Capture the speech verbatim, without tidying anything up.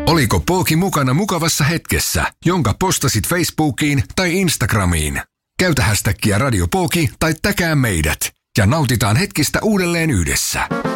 Oliko Pooki mukana mukavassa hetkessä, jonka postasit Facebookiin tai Instagramiin? Käytä hästäkkiä Radio Pooki tai täkää meidät ja nautitaan hetkistä uudelleen yhdessä.